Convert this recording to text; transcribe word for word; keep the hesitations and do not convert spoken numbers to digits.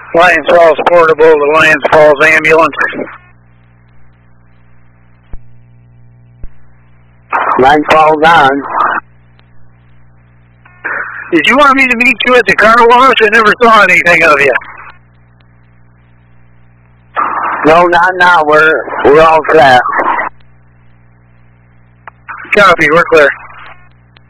Lions Falls Portable, the Lions Falls Ambulance. Lions Falls on. Did you want me to meet you at the car wash? I never saw anything of you. No, not now. We're, we're all set. Copy, we're clear.